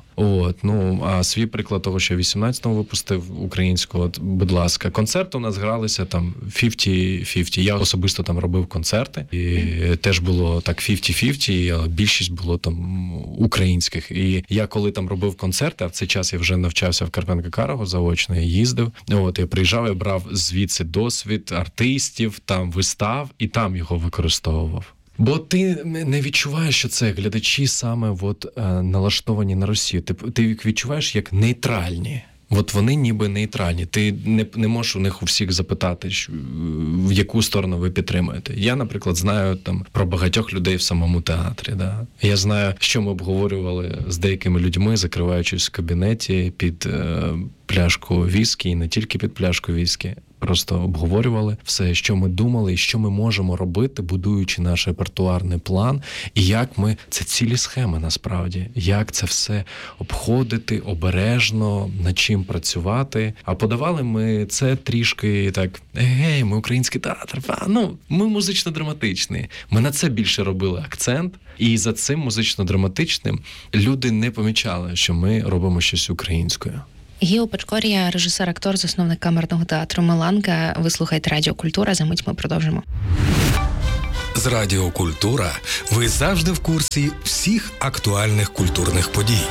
А свій приклад того, що в 18-му випустив українську, будь ласка, концерти у нас гралися там 50-50. Я особисто там робив концерти, і теж було так 50-50, але більшість було там українських. І я коли там робив концерти, а в цей час я вже навчався в Карпенко-Карого заочно, я їздив. Я приїжджав, я брав звідси досвід артистів, там вистав, і там його використовував. Бо ти не відчуваєш, що це глядачі саме налаштовані на Росію. Ти їх відчуваєш як нейтральні. От вони ніби нейтральні. Ти не можеш у них у всіх запитати, в яку сторону ви підтримуєте. Я, наприклад, знаю там про багатьох людей в самому театрі. Да? Я знаю, що ми обговорювали з деякими людьми, закриваючись в кабінеті під пляшку віскі, і не тільки під пляшку віскі. Просто обговорювали все, що ми думали і що ми можемо робити, будуючи наш репертуарний план, і як ми... Це цілі схеми, насправді. Як це все обходити обережно, над чим працювати. А подавали ми це трішки так, гей, ми український театр, ми музично-драматичний. Ми на це більше робили акцент, і за цим музично-драматичним люди не помічали, що ми робимо щось українською. Гіо Пачкорія, режисер, актор, засновник камерного театру «Меланка». Ви слухаєте Радіо Культура, за мить ми продовжимо. З Радіо Культура ви завжди в курсі всіх актуальних культурних подій.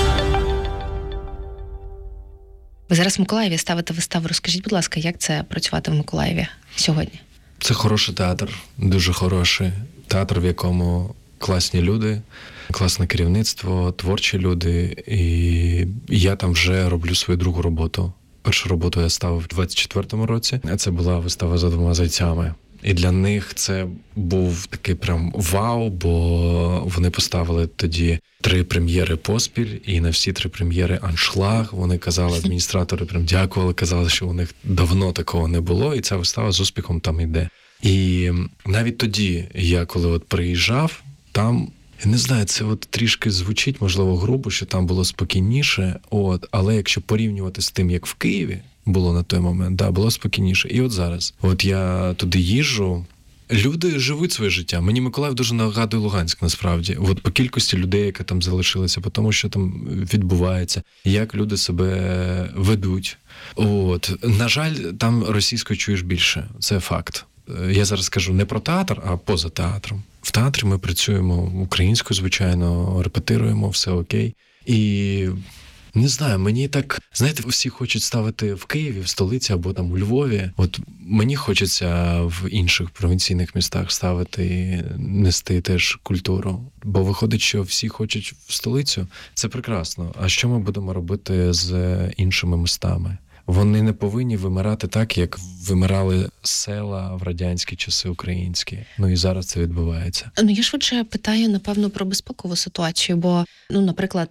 Ви зараз в Миколаєві ставите виставу. Розкажіть, будь ласка, як це працювати в Миколаєві сьогодні? Це хороший театр, дуже хороший. Театр, в якому класні люди, класне керівництво, творчі люди. І я там вже роблю свою другу роботу. Першу роботу я ставив в 24-му році. Це була вистава «За двома зайцями». І для них це був такий прям вау, бо вони поставили тоді 3 прем'єри поспіль, і на всі 3 прем'єри аншлаг. Вони казали, адміністратори прям дякували, казали, що у них давно такого не було, і ця вистава з успіхом там йде. І навіть тоді, я коли от приїжджав, там, я не знаю, це от трішки звучить, можливо, грубо, що там було спокійніше, але якщо порівнювати з тим, як в Києві було на той момент, було спокійніше. І от зараз. От я туди їжджу, люди живуть своє життя. Мені Миколаїв дуже нагадує Луганськ, насправді. От по кількості людей, яка там залишилася, по тому, що там відбувається, як люди себе ведуть. На жаль, там російською чуєш більше. Це факт. Я зараз кажу не про театр, а поза театром. В театрі ми працюємо українською, звичайно, репетируємо, все окей. І не знаю, мені так, знаєте, всі хочуть ставити в Києві, в столиці або там у Львові. От мені хочеться в інших провінційних містах ставити, нести теж культуру. Бо виходить, що всі хочуть в столицю. Це прекрасно. А що ми будемо робити з іншими містами? Вони не повинні вимирати так, як вимирали села в радянські часи українські. І зараз це відбувається. Я швидше питаю, напевно, про безпекову ситуацію, бо, наприклад,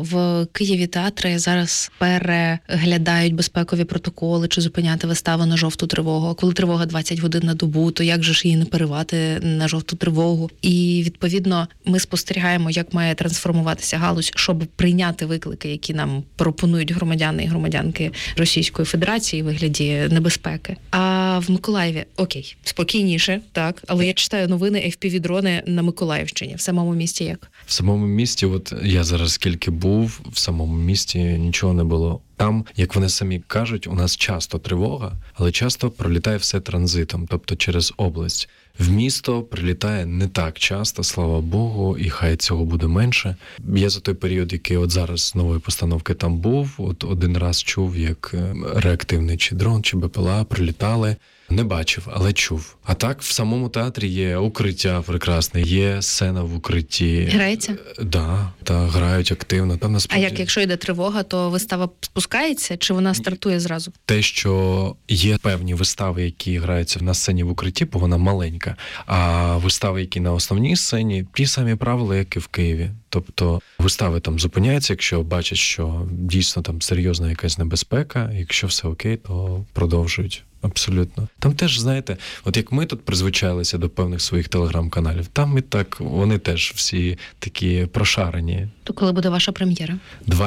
в Києві театри зараз переглядають безпекові протоколи, чи зупиняти виставу на жовту тривогу. А коли тривога 20 годин на добу, то як же ж її не переривати на жовту тривогу? І, відповідно, ми спостерігаємо, як має трансформуватися галузь, щоб прийняти виклики, які нам пропонують громадяни і громадянки Російської Федерації у вигляді небезпеки. А в Миколаєві, окей, спокійніше, так, але я читаю новини FPV-дрони на Миколаївщині. В самому місті як? В самому місті, от я зараз скільки був, в самому місті нічого не було. Там, як вони самі кажуть, у нас часто тривога, але часто пролітає все транзитом, тобто через область. В місто прилітає не так часто, слава Богу, і хай цього буде менше. Я за той період, який от зараз з нової постановки там був, от один раз чув, як реактивний чи дрон, чи БПЛА прилітали. Не бачив, але чув. А так, в самому театрі є укриття прекрасне, є сцена в укритті. Грається? Да, грають активно. Там насправді... А якщо йде тривога, то вистава спускається, чи вона стартує зразу? Те, що є певні вистави, які граються на сцені в укритті, бо вона маленька, а вистави, які на основній сцені, ті самі правила, як і в Києві. Тобто вистави там зупиняються, якщо бачать, що дійсно там серйозна якась небезпека, якщо все окей, то продовжують. Абсолютно. Там теж, знаєте, от як ми тут призвичайлися до певних своїх телеграм-каналів, там і так, вони теж всі такі прошарені. То коли буде ваша прем'єра?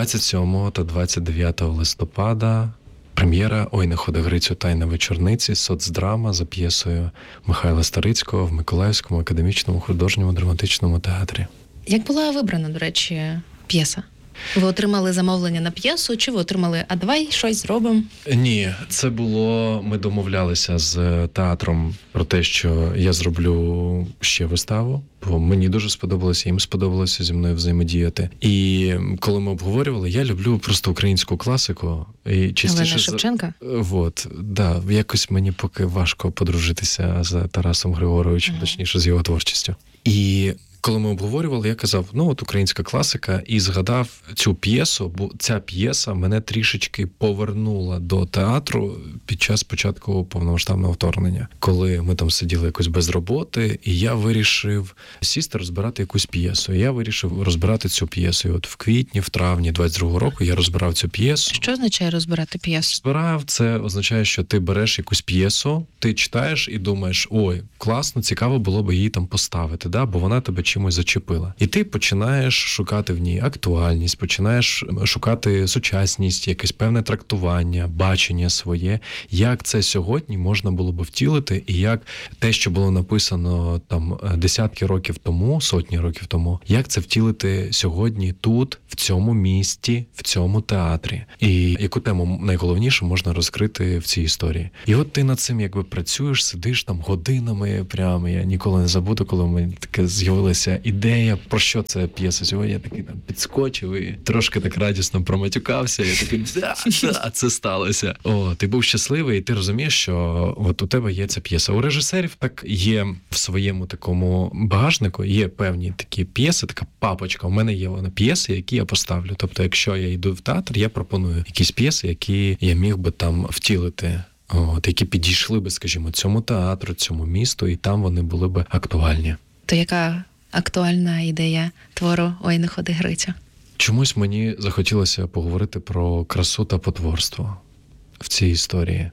27 та 29 листопада прем'єра «Ой, не ходи Грицю, тайна вечорниці», соцдрама за п'єсою Михайла Старицького в Миколаївському академічному художньому драматичному театрі. Як була вибрана, до речі, п'єса? Ви отримали замовлення на п'єсу, чи ви отримали, а давай щось зробимо? Ні, це було, ми домовлялися з театром про те, що я зроблю ще виставу, бо мені дуже сподобалося, їм сподобалося зі мною взаємодіяти. І коли ми обговорювали, я люблю просто українську класику. І частіше Олена Шевченка? Якось мені поки важко подружитися з Тарасом Григоровичем, точніше з його творчістю. І коли ми обговорювали, я казав, от українська класика, і згадав цю п'єсу, бо ця п'єса мене трішечки повернула до театру під час початку повномасштабного вторгнення, коли ми там сиділи якось без роботи, і я вирішив сісти розбирати якусь п'єсу. І я вирішив розбирати цю п'єсу. І от в квітні, в травні 22-го року я розбирав цю п'єсу. Що означає розбирати п'єсу? Розбирав, це означає, що ти береш якусь п'єсу, ти читаєш і думаєш, ой, класно, цікаво було б її там поставити, да? Бо вона тебе чимось зачепила. І ти починаєш шукати в ній актуальність, починаєш шукати сучасність, якесь певне трактування, бачення своє, як це сьогодні можна було б втілити, і як те, що було написано там десятки років тому, сотні років тому, як це втілити сьогодні тут, в цьому місті, в цьому театрі. І яку тему найголовніше можна розкрити в цій історії. І от ти над цим якби працюєш, сидиш там годинами прямо. Я ніколи не забуду, коли в мене таке з'явилася ідея, про що це п'єса. Сьогодні я такий там підскочив і трошки так радісно проматюкався. Я такий, да, це сталося. Ти був щасливий, і ти розумієш, що от у тебе є ця п'єса. У режисерів так є в своєму такому багажнику, є певні такі п'єси, така папочка. У мене є вона п'єси, які я поставлю. Тобто, якщо я йду в театр, я пропоную якісь п'єси, які я міг би там втілити. Які підійшли би, скажімо, цьому театру, цьому місту, і там вони були би актуальні. То яка актуальна ідея твору «Ой, не ходи, Грицю»? Чомусь мені захотілося поговорити про красу та потворство в цій історії.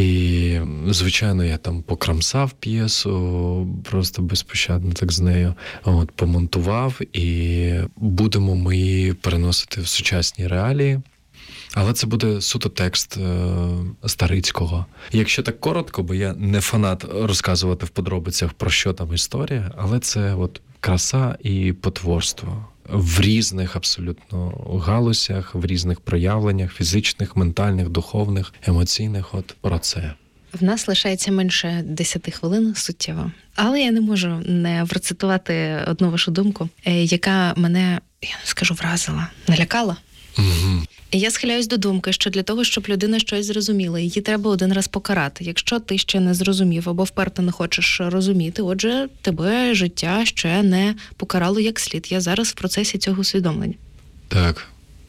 І, звичайно, я там покрамсав п'єсу, просто безпощадно так з нею, помонтував, і будемо ми її переносити в сучасні реалії. Але це буде суто текст Старицького. Якщо так коротко, бо я не фанат розказувати в подробицях, про що там історія, але це от краса і потворство в різних абсолютно галузях, в різних проявленнях, фізичних, ментальних, духовних, емоційних, от про це. В нас лишається менше 10 хвилин суттєво. Але я не можу не процитувати одну вашу думку, яка мене, я не скажу, вразила, налякала. Угу. Я схиляюсь до думки, що для того, щоб людина щось зрозуміла, її треба один раз покарати. Якщо ти ще не зрозумів або вперто не хочеш розуміти, отже, тебе життя ще не покарало як слід. Я зараз в процесі цього усвідомлення. Так.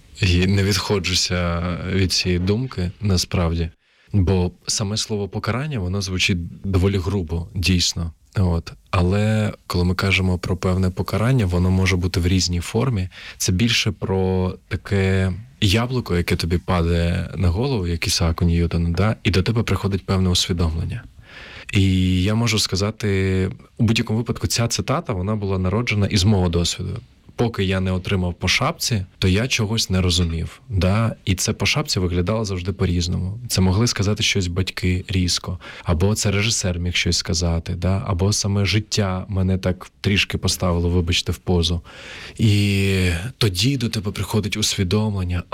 І не відходжуся від цієї думки, насправді. Бо саме слово покарання, воно звучить доволі грубо, дійсно. Але коли ми кажемо про певне покарання, воно може бути в різній формі. Це більше про таке яблуко, яке тобі падає на голову, як Ісааку Ньютону, да? І до тебе приходить певне усвідомлення. І я можу сказати, у будь-якому випадку ця цитата, вона була народжена із мого досвіду. Поки я не отримав по шапці, то я чогось не розумів. Да? І це по шапці виглядало завжди по-різному. Це могли сказати щось батьки різко, або це режисер міг щось сказати, да? Або саме життя мене так трішки поставило, вибачте, в позу. І тоді до тебе приходить усвідомлення,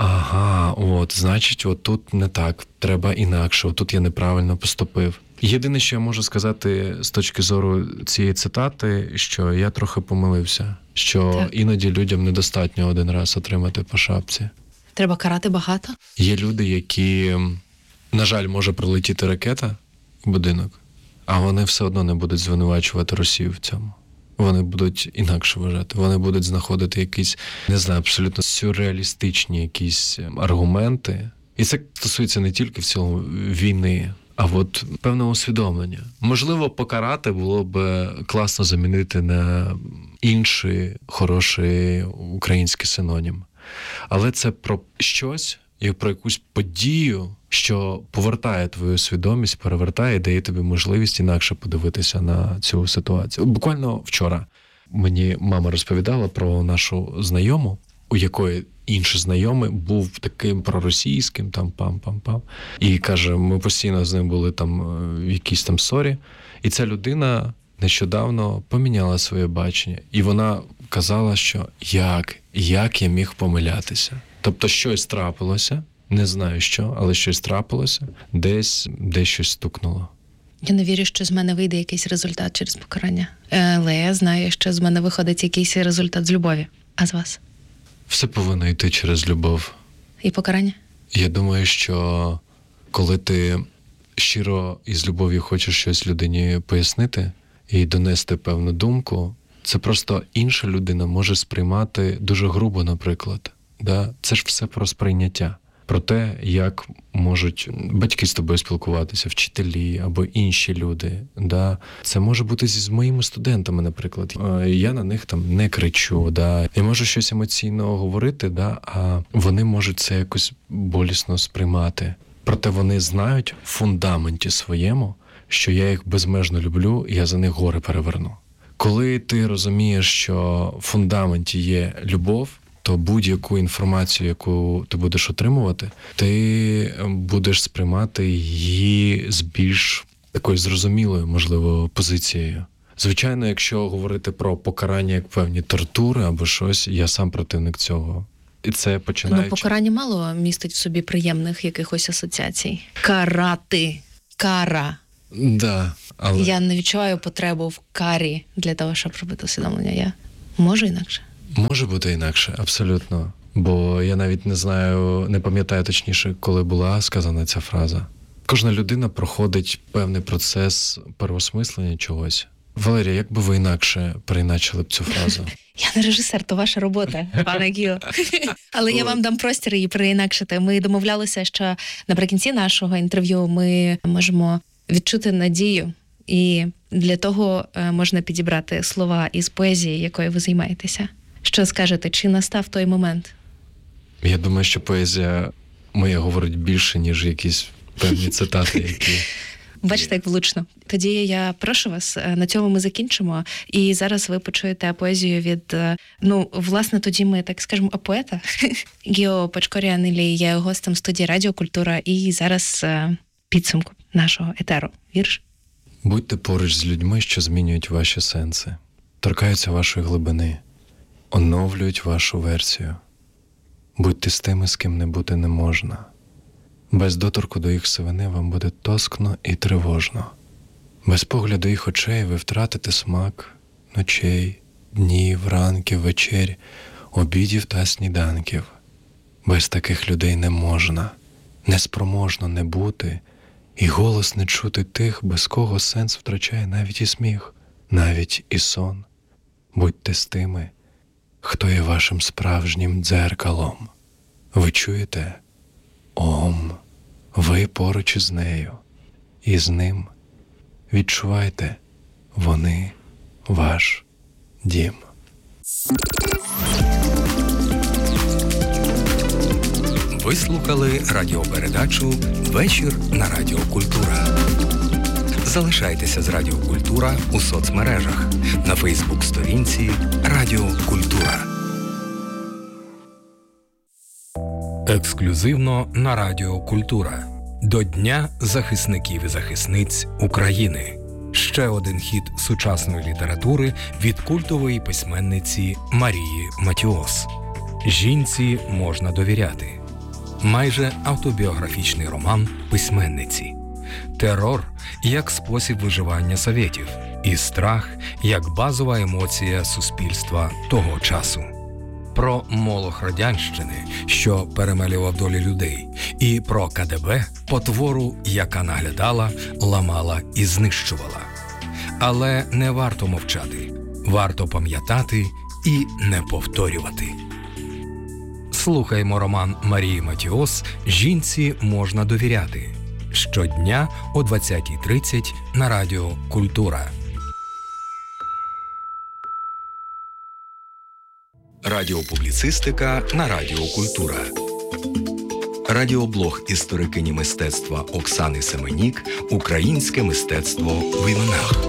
значить, тут не так, треба інакше, тут я неправильно поступив. Єдине, що я можу сказати з точки зору цієї цитати, що я трохи помилився, що так. Іноді людям недостатньо один раз отримати по шапці. Треба карати багато? Є люди, які, на жаль, може прилетіти ракета в будинок, а вони все одно не будуть звинувачувати Росію в цьому. Вони будуть інакше вважати. Вони будуть знаходити якісь, не знаю, абсолютно сюрреалістичні якісь аргументи. І це стосується не тільки в цілому війни, а от певне усвідомлення. Можливо, покарати було б класно замінити на інший хороший український синонім. Але це про щось, і про якусь подію, що повертає твою свідомість, перевертає, дає тобі можливість інакше подивитися на цю ситуацію. Буквально вчора мені мама розповідала про нашу знайому, у якої інший знайомий був таким проросійським, там пам-пам-пам. І каже, ми постійно з ним були там в якійсь там ссорі. І ця людина нещодавно поміняла своє бачення. І вона казала, що як я міг помилятися. Тобто щось трапилося, не знаю що, але щось трапилося, десь щось стукнуло. Я не вірю, що з мене вийде якийсь результат через покарання. Але я знаю, що з мене виходить якийсь результат з любові. А з вас? Все повинно йти через любов. І покарання? Я думаю, що коли ти щиро і з любов'ю хочеш щось людині пояснити і донести певну думку, Це просто інша людина може сприймати дуже грубо, наприклад. Да? Це ж все про сприйняття. Про те, як можуть батьки з тобою спілкуватися, вчителі або інші люди. Да? Це може бути з моїми студентами, наприклад. Я на них там не кричу, да? Я можу щось емоційно говорити, да? А вони можуть це якось болісно сприймати. Проте вони знають в фундаменті своєму, що я їх безмежно люблю, і я за них гори переверну. Коли ти розумієш, що в фундаменті є любов, то будь-яку інформацію, яку ти будеш отримувати, ти будеш сприймати її з більш такою зрозумілою, можливо, позицією. Звичайно, якщо говорити про покарання як певні тортури або щось, я сам противник цього. І це починаючи... покарання мало містить в собі приємних якихось асоціацій. Карати. Кара. Да, але... Я не відчуваю потребу в карі для того, щоб робити усвідомлення. Я можу інакше? Може бути інакше, абсолютно. Бо я навіть не знаю, не пам'ятаю точніше, коли була сказана ця фраза. Кожна людина проходить певний процес переосмислення чогось. Валерія, як би ви інакше переіначили б цю фразу? Я не режисер, то ваша робота, пане Гіо. Але я вам дам простір її переінакшити. Ми домовлялися, що наприкінці нашого інтерв'ю ми можемо відчути надію. І для того можна підібрати слова із поезії, якою ви займаєтеся. Що скажете, чи настав той момент? Я думаю, що поезія моя говорить більше, ніж якісь певні цитати, які... Бачите, як влучно. Тоді я прошу вас, на цьому ми закінчимо. І зараз ви почуєте поезію від, власне, тоді ми, так скажемо, поета. Гіо Пачкоріан-Іллі є гостем студії Радіо Культура. І зараз підсумку нашого етеру. Вірш? Будьте поруч з людьми, що змінюють ваші сенси, торкаються вашої глибини, оновлюють вашу версію. Будьте з тими, з ким не бути не можна. Без доторку до їх сивини вам буде тоскно і тривожно. Без погляду їх очей ви втратите смак ночей, днів, ранків, вечер, обідів та сніданків. Без таких людей не можна, неспроможно не бути, і голос не чути тих, без кого сенс втрачає навіть і сміх, навіть і сон. Будьте з тими, хто є вашим справжнім дзеркалом. Ви чуєте? Ом, ви поруч із нею, і з ним. Відчувайте, вони ваш дім. Ви слухали радіопередачу «Вечір на Радіо Культура». Залишайтеся з Радіо Культура у соцмережах на Фейсбук-сторінці Радіо Культура. Ексклюзивно на Радіо Культура. До Дня захисників і захисниць України. Ще один хіт сучасної літератури від культової письменниці Марії Матіос. «Жінці можна довіряти». Майже автобіографічний роман письменниці. Терор як спосіб виживання совєтів і страх як базова емоція суспільства того часу. Про молох радянщини, що перемелював долі людей, і про КДБ, потвору, яка наглядала, ламала і знищувала. Але не варто мовчати, варто пам'ятати і не повторювати. Слухаймо роман Марії Матіос «Жінці можна довіряти» щодня о 20:30 на Радіо Культура. Радіопубліцистика на Радіо Культура. Радіоблог історикині мистецтва Оксани Семенік «Українське мистецтво в іменах».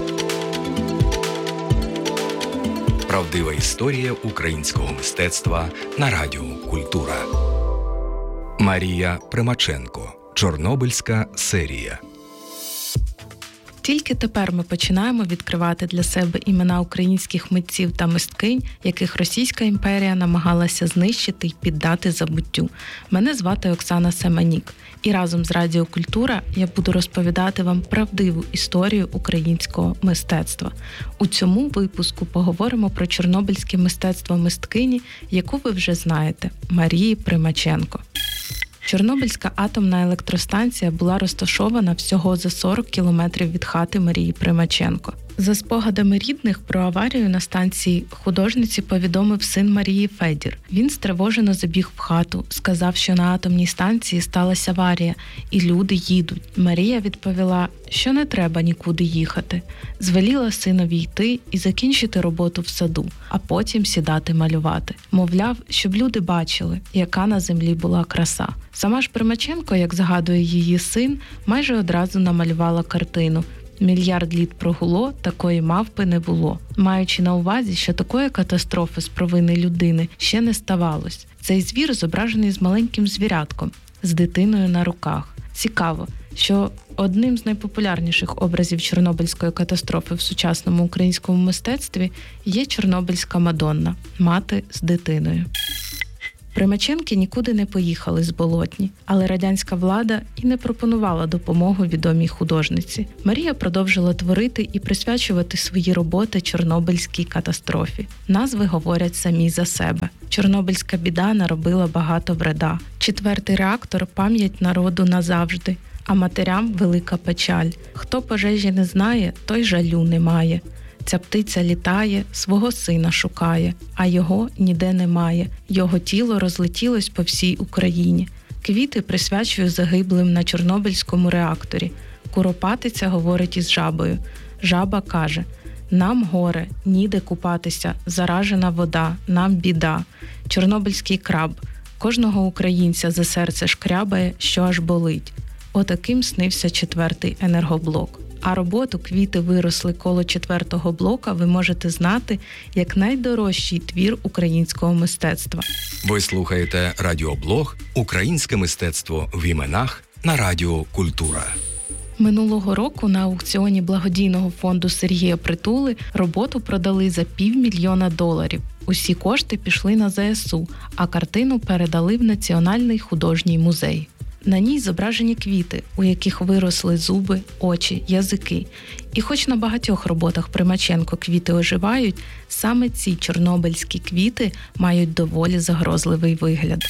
Правдива історія українського мистецтва на Радіо Культура. Марія Примаченко. Чорнобильська серія. Тільки тепер ми починаємо відкривати для себе імена українських митців та мисткинь, яких Російська імперія намагалася знищити й піддати забуттю. Мене звати Оксана Семенік, і разом з Радіо Культура я буду розповідати вам правдиву історію українського мистецтва. У цьому випуску поговоримо про чорнобильське мистецтво мисткині, яку ви вже знаєте – Марії Примаченко. Чорнобильська атомна електростанція була розташована всього за 40 кілометрів від хати Марії Примаченко. За спогадами рідних про аварію на станції художниці повідомив син Марії Федір. Він стривожено забіг в хату, сказав, що на атомній станції сталася аварія і люди їдуть. Марія відповіла, що не треба нікуди їхати. Звеліла синові йти і закінчити роботу в саду, а потім сідати малювати. Мовляв, щоб люди бачили, яка на землі була краса. Сама ж Примаченко, як згадує її син, майже одразу намалювала картину. «Мільярд літ прогуло, такої мавпи не було», маючи на увазі, що такої катастрофи з провини людини ще не ставалось. Цей звір зображений з маленьким звірятком, з дитиною на руках. Цікаво, що одним з найпопулярніших образів Чорнобильської катастрофи в сучасному українському мистецтві є Чорнобильська Мадонна – мати з дитиною. Примаченки нікуди не поїхали з Болотні, але радянська влада і не пропонувала допомогу відомій художниці. Марія продовжила творити і присвячувати свої роботи Чорнобильській катастрофі. Назви говорять самі за себе. Чорнобильська біда наробила багато вреда. 4-й реактор – пам'ять народу назавжди, а матерям – велика печаль. Хто пожежі не знає, той жалю не має. Ця птиця літає, свого сина шукає, а його ніде немає. Його тіло розлетілось по всій Україні. Квіти присвячую загиблим на Чорнобильському реакторі. Куропатиця говорить із жабою. Жаба каже: «Нам горе, ніде купатися, заражена вода, нам біда. Чорнобильський краб. Кожного українця за серце шкрябає, що аж болить». Отаким снився 4-й енергоблок. А роботу «Квіти виросли коло 4-го блока» ви можете знати як найдорожчий твір українського мистецтва. Ви слухаєте радіоблог «Українське мистецтво в іменах» на Радіо Культура. Минулого року на аукціоні благодійного фонду Сергія Притули роботу продали за $500 000. Усі кошти пішли на ЗСУ, а картину передали в Національний художній музей. На ній зображені квіти, у яких виросли зуби, очі, язики. І хоч на багатьох роботах Примаченко квіти оживають, саме ці чорнобильські квіти мають доволі загрозливий вигляд.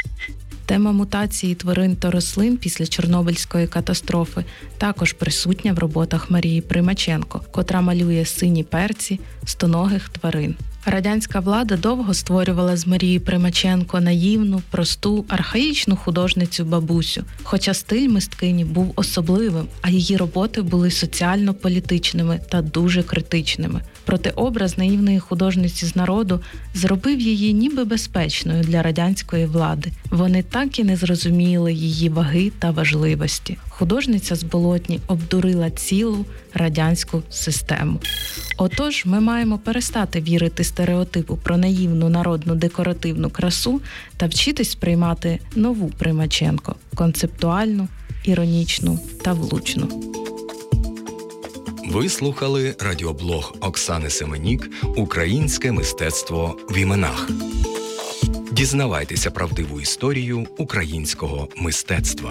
Тема мутації тварин та рослин після Чорнобильської катастрофи також присутня в роботах Марії Примаченко, котра малює сині перці, стоногих тварин. Радянська влада довго створювала з Марії Примаченко наївну, просту, архаїчну художницю-бабусю. Хоча стиль мисткині був особливим, а її роботи були соціально-політичними та дуже критичними. Проте образ наївної художниці з народу зробив її ніби безпечною для радянської влади. Вони так і не зрозуміли її ваги та важливості. Художниця з Болотні обдурила цілу радянську систему. Отож, ми маємо перестати вірити стереотипу про наївну народну декоративну красу та вчитись сприймати нову Примаченко – концептуальну, іронічну та влучну. Ви слухали радіоблог Оксани Семенік «Українське мистецтво в іменах». Дізнавайтеся правдиву історію українського мистецтва.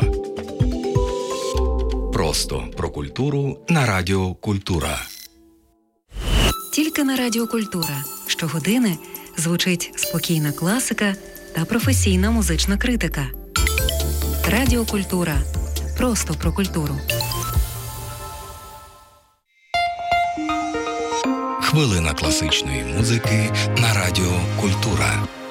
Просто про культуру на Радіо Культура. Тільки на Радіо Культура. Щогодини звучить спокійна класика та професійна музична критика. Радіо Культура. Просто про культуру. Хвилина класичної музики на Радіо Культура.